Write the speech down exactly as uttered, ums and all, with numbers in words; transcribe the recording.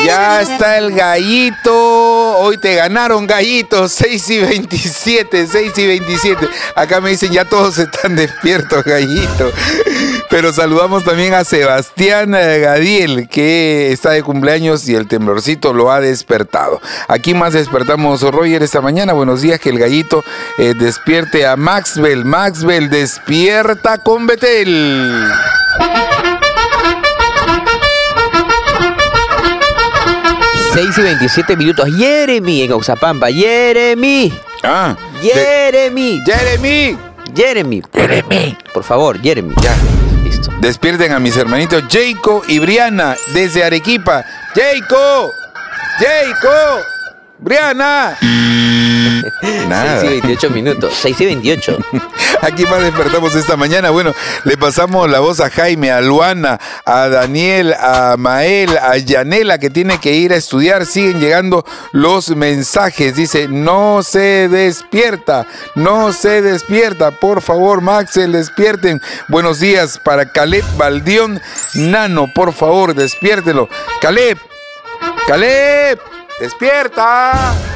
Ya está el gallito. Hoy te ganaron, gallito. seis y veintisiete, seis y veintisiete. Acá me dicen ya todos están despiertos, gallito. Pero saludamos también a Sebastián Gadiel, que está de cumpleaños y el temblorcito lo ha despertado. Aquí más despertamos, Roger, esta mañana. Buenos días, que el gallito eh, despierte a Maxwell. Maxwell, despierta con Betel. seis y veintisiete minutos. Jeremy en Oxapampa. Jeremy. Ah. Jeremy. De... Jeremy. Jeremy. Jeremy. Por favor, Jeremy. Ya. Listo. Despierten a mis hermanitos Jayco y Briana desde Arequipa. Jayco. Jayco. Briana. Nada. seis y veintiocho minutos. seis y veintiocho. Aquí más despertamos esta mañana. Bueno, le pasamos la voz a Jaime, a Luana, a Daniel, a Mael, a Yanela, que tiene que ir a estudiar. Siguen llegando los mensajes. Dice, no se despierta, no se despierta. Por favor, Maxel, despierten. Buenos días para Caleb Baldión Nano. Por favor, despiértelo. Caleb, Caleb, despierta.